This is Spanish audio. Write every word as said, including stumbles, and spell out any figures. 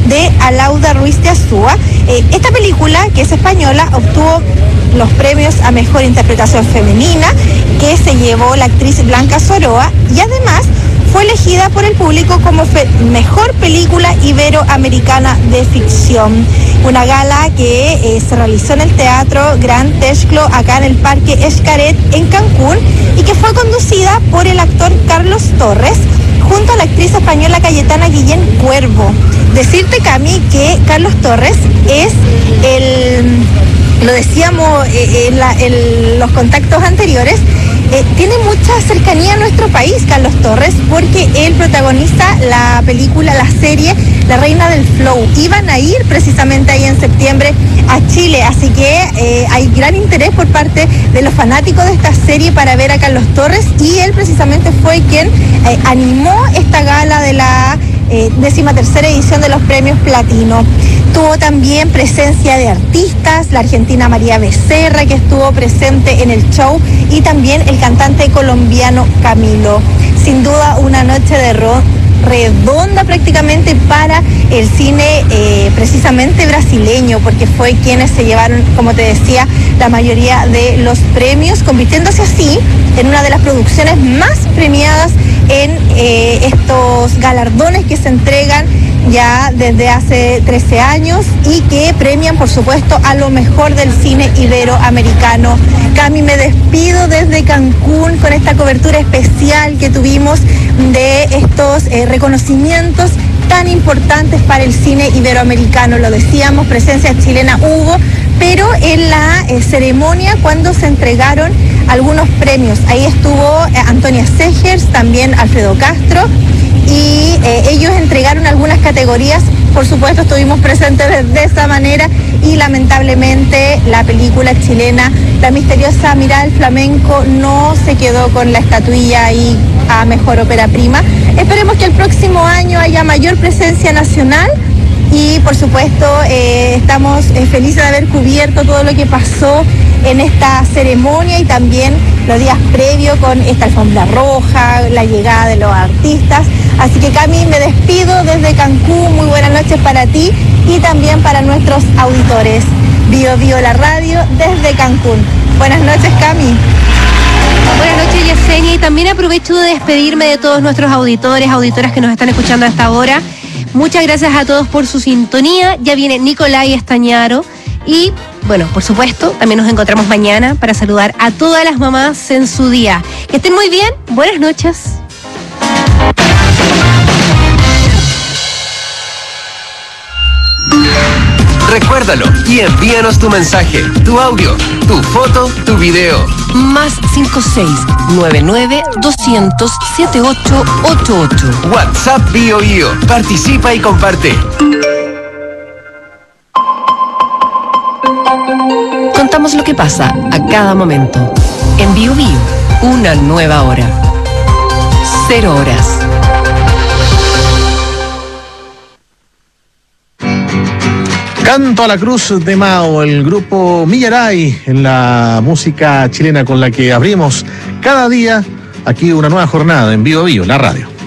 de Alauda Ruiz de Azúa. Eh, esta película, que es española, obtuvo los premios a Mejor Interpretación Femenina, que se llevó la actriz Blanca Soroa, y además fue elegida por el público como fe- Mejor Película Iberoamericana de Ficción. Una gala que eh, se realizó en el Teatro Gran Texclo, acá en el Parque Xcaret, en Cancún, y que fue conducida por el actor Carlos Torres, junto a la actriz española Cayetana Guillén Cuervo. Decirte, Cami, que Carlos Torres es el... Lo decíamos eh, en, la, en los contactos anteriores, eh, tiene mucha cercanía a nuestro país, Carlos Torres, porque él protagoniza la película, la serie La Reina del Flow. Iban a ir precisamente ahí en septiembre a Chile, así que eh, hay gran interés por parte de los fanáticos de esta serie para ver a Carlos Torres, y él precisamente fue quien eh, animó esta gala de la eh, décima tercera edición de los premios Platino. Tuvo también presencia de artistas, la argentina María Becerra, que estuvo presente en el show, y también el cantante colombiano Camilo. Sin duda, una noche de ro- redonda prácticamente para el cine eh, precisamente brasileño, porque fue quienes se llevaron, como te decía, la mayoría de los premios, convirtiéndose así en una de las producciones más premiadas en eh, estos galardones que se entregan ya desde hace trece años y que premian, por supuesto, a lo mejor del cine iberoamericano. Cami, me despido desde Cancún con esta cobertura especial que tuvimos de estos eh, reconocimientos tan importantes para el cine iberoamericano. Lo decíamos, presencia chilena hubo, pero en la eh, ceremonia, cuando se entregaron algunos premios, ahí estuvo eh, Antonia Segers, también Alfredo Castro, y eh, ellos entregaron algunas categorías. Por supuesto, estuvimos presentes de esa manera, y lamentablemente la película chilena La Misteriosa Mirada del Flamenco no se quedó con la estatuilla ahí a Mejor Ópera Prima. Esperemos que el próximo año haya mayor presencia nacional, y por supuesto eh, estamos eh, felices de haber cubierto todo lo que pasó en esta ceremonia y también los días previos con esta alfombra roja, la llegada de los artistas. Así que, Cami, me despido desde Cancún. Muy buenas noches para ti y también para nuestros auditores. Bio Bio la radio desde Cancún. Buenas noches, Cami. Buenas noches, Yesenia, y también aprovecho de despedirme de todos nuestros auditores, auditoras que nos están escuchando a esta hora. Muchas gracias a todos por su sintonía. Ya viene Nicolai Estañaro y, bueno, por supuesto, también nos encontramos mañana para saludar a todas las mamás en su día. Que estén muy bien. Buenas noches. Recuérdalo y envíanos tu mensaje, tu audio, tu foto, tu video. Más cinco seis nueve nueve doscientos setenta y ocho ochenta y ocho. WhatsApp Bio Bio. Participa y comparte. Contamos lo que pasa a cada momento. En Bio Bio, una nueva hora. Cero horas. Canto a la Cruz de Mao, el grupo Millaray, en la música chilena con la que abrimos cada día aquí una nueva jornada en Bio Bio, la radio.